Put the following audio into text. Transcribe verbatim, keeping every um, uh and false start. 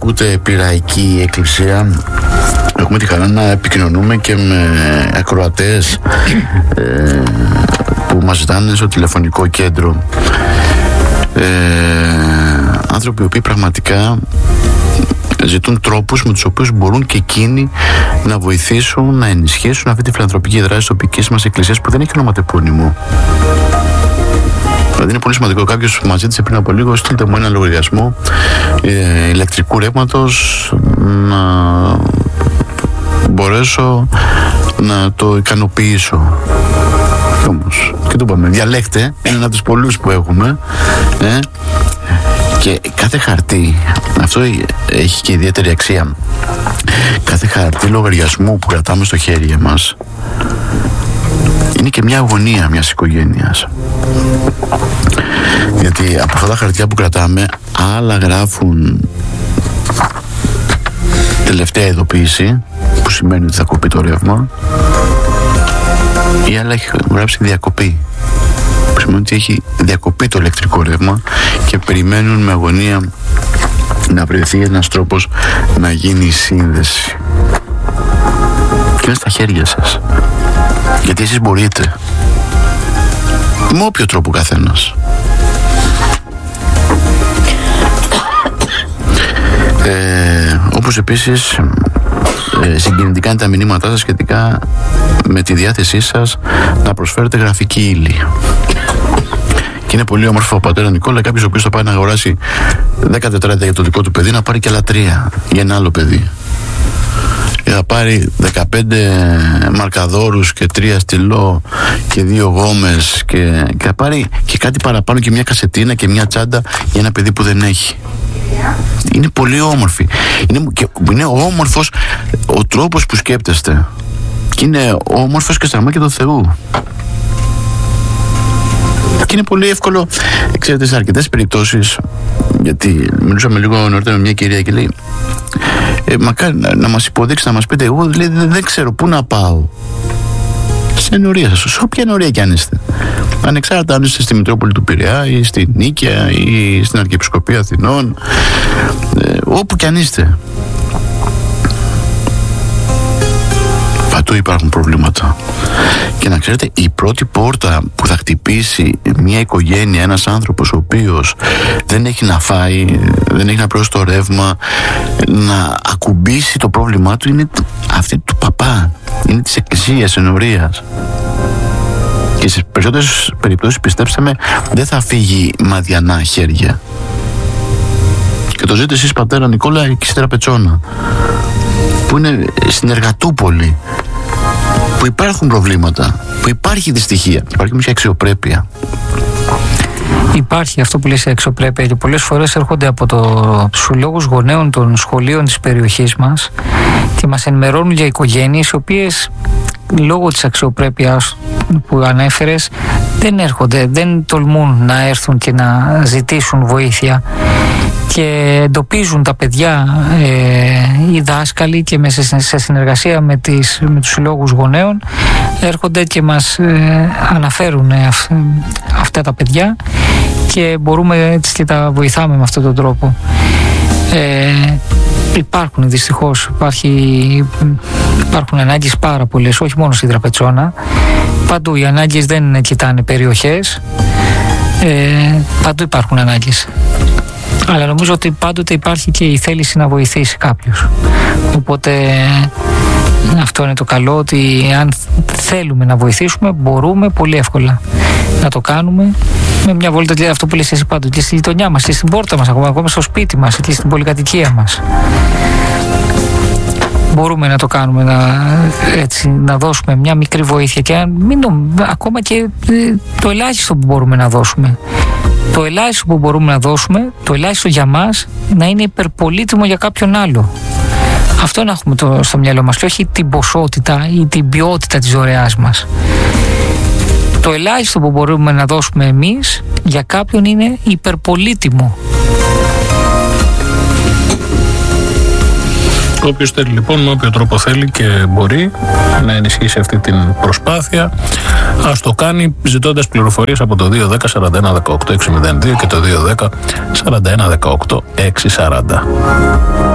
ακούτε Πειραϊκή Εκκλησία. Έχουμε τη χαρά να επικοινωνούμε και με ακροατές ε, που μας ζητάνε στο τηλεφωνικό κέντρο. Ε, άνθρωποι οι οποίοι πραγματικά ζητούν τρόπους με τους οποίους μπορούν και εκείνοι να βοηθήσουν, να ενισχύσουν αυτή τη φιλανθρωπική δράση της τοπικής μας εκκλησίας που δεν έχει ονοματεπώνυμο. Δηλαδή είναι πολύ σημαντικό. Κάποιος που μας ζήτησε πριν από λίγο, στείλτε μου ένα λογαριασμό ε, ηλεκτρικού ρεύματος να μπορέσω να το ικανοποιήσω. Και όμως, και το είπαμε, διαλέκτε, είναι ένα από τους πολλούς που έχουμε. Ε, και κάθε χαρτί, αυτό έχει και ιδιαίτερη αξία. Κάθε χαρτί λογαριασμού που κρατάμε στο χέρι μας είναι και μια αγωνία μιας οικογένειας. Γιατί από αυτά τα χαρτιά που κρατάμε, άλλα γράφουν τελευταία ειδοποίηση, που σημαίνει ότι θα κοπεί το ρεύμα, ή άλλα έχει γράψει διακοπή, που σημαίνει ότι έχει διακοπεί το ηλεκτρικό ρεύμα και περιμένουν με αγωνία να βρεθεί ένας τρόπος να γίνει η σύνδεση. Και είναι στα χέρια σας, γιατί εσείς μπορείτε με όποιο τρόπο καθένας. Ε, όπως επίσης ε, συγκινητικά είναι τα μηνύματά σας σχετικά με τη διάθεσή σας να προσφέρετε γραφική ύλη. Και είναι πολύ όμορφο ο πατέρα Νικόλα, κάποιος ο οποίος θα πάει να αγοράσει δέκα τετράδια για το δικό του παιδί, να πάρει και άλλα τρία για ένα άλλο παιδί. Θα πάρει δεκαπέντε μαρκαδόρους και τρία στυλό και δύο γόμες και, και θα πάρει και κάτι παραπάνω και μια κασετίνα και μια τσάντα για ένα παιδί που δεν έχει. Είναι πολύ όμορφη. Είναι, και είναι όμορφος ο τρόπος που σκέπτεστε. Και είναι όμορφος και στα μάτια του Θεού. Και είναι πολύ εύκολο, ξέρετε, σε αρκετές περιπτώσεις, γιατί μιλούσαμε λίγο νωρίτερα με μια κυρία και λέει ε, μακάρι να, να μας υποδείξει, να μας πείτε, εγώ λέει, δεν, δεν ξέρω πού να πάω. Στην ενορία σας, σε όποια ενορία κι αν είστε. Ανεξάρτητα αν είστε στη Μητρόπολη του Πειραιά ή στη Νίκαια ή στην Αρχιεπισκοπή Αθηνών, ε, όπου κι αν είστε. Παντού υπάρχουν προβλήματα. Και να ξέρετε, η πρώτη πόρτα που θα χτυπήσει μια οικογένεια, ένας άνθρωπος ο οποίος δεν έχει να φάει, δεν έχει να πληρώσει το ρεύμα, να ακουμπήσει το πρόβλημά του, είναι αυτή του παπά, είναι της εκκλησίας ενορίας. Και στις περισσότερες περιπτώσεις, πιστέψτε με, δεν θα φύγει μαδιανά χέρια. Και το ζείτε εσείς, πατέρα Νικόλα, και στη Τραπετσόνα, που είναι στην Εργατούπολη, που υπάρχουν προβλήματα, που υπάρχει δυστυχία, υπάρχει μια αξιοπρέπεια. Υπάρχει αυτό που λες αξιοπρέπεια, και πολλές φορές έρχονται από το, τους συλλόγους γονέων των σχολείων της περιοχής μας και μας ενημερώνουν για οικογένειες οι οποίες λόγω της αξιοπρέπειας που ανέφερες δεν έρχονται, δεν τολμούν να έρθουν και να ζητήσουν βοήθεια, και εντοπίζουν τα παιδιά ε, οι δάσκαλοι και μέσα σε συνεργασία με, τις, με τους συλλόγους γονέων έρχονται και μας ε, αναφέρουν ε, αυ, αυτά τα παιδιά, και μπορούμε έτσι και τα βοηθάμε με αυτόν τον τρόπο. Ε, υπάρχουν δυστυχώς, υπάρχει, υπάρχουν ανάγκες πάρα πολλές, όχι μόνο στην Τραπετσόνα, παντού οι ανάγκες δεν κοιτάνε περιοχές, ε, παντού υπάρχουν ανάγκες. Αλλά νομίζω ότι πάντοτε υπάρχει και η θέληση να βοηθήσει κάποιος. Οπότε αυτό είναι το καλό, ότι αν θέλουμε να βοηθήσουμε μπορούμε πολύ εύκολα να το κάνουμε με μια βόλτα, δηλαδή αυτό που λες εσύ πάντοτε, και στη γειτονιά μας, και στην πόρτα μας, ακόμα, ακόμα στο σπίτι μας, και στην πολυκατοικία μας. Μπορούμε να το κάνουμε, να, έτσι, να δώσουμε μια μικρή βοήθεια, και αν μην, ακόμα και το ελάχιστο που μπορούμε να δώσουμε. Το ελάχιστο που μπορούμε να δώσουμε, το ελάχιστο για μας, να είναι υπερπολίτιμο για κάποιον άλλο. Αυτό να έχουμε το, στο μυαλό μας, και όχι την ποσότητα ή την ποιότητα της δωρεάς μας. Το ελάχιστο που μπορούμε να δώσουμε εμείς για κάποιον είναι υπερπολίτιμο. Όποιος θέλει λοιπόν, με όποιο τρόπο θέλει και μπορεί να ενισχύσει αυτή την προσπάθεια, ας το κάνει ζητώντας πληροφορίες από το δύο δέκα σαράντα ένα δεκαοκτώ έξι μηδέν δύο και το δύο δέκα σαράντα ένα δεκαοκτώ έξι σαράντα.